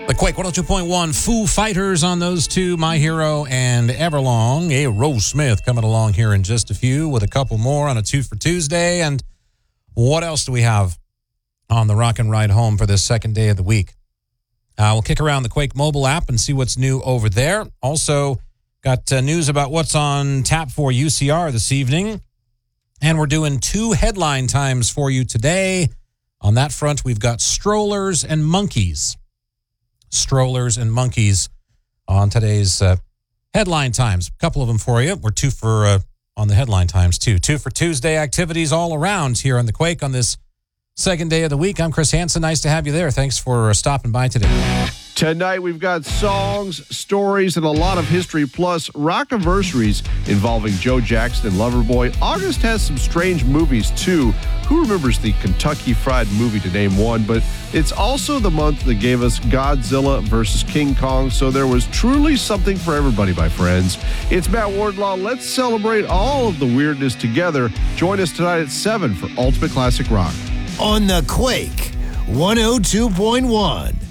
The Quake 102.1 Foo Fighters on those two, My Hero and Everlong. Aerosmith coming along here in just a few with a couple more on a 2 for Tuesday. And what else do we have on the Rock and Ride Home for this second day of the week? We'll kick around the Quake mobile app and see what's new over there. Also, got news about what's on tap for UCR this evening. And we're doing 2 headline times for you today. On that front, we've got strollers and monkeys. Strollers and monkeys on today's headline times. A couple of them for you. We're 2 for on the headline times, too. 2 for Tuesday activities all around here on the Quake on this second day of the week. I'm Chris Hansen. Nice to have you there. Thanks for stopping by today. Tonight, we've got songs, stories, and a lot of history, plus rock-anniversaries involving Joe Jackson and Loverboy. August has some strange movies, too. Who remembers the Kentucky Fried Movie, to name one? But it's also the month that gave us Godzilla versus King Kong, so there was truly something for everybody, my friends. It's Matt Wardlaw. Let's celebrate all of the weirdness together. Join us tonight at 7 for Ultimate Classic Rock. On the Quake 102.1.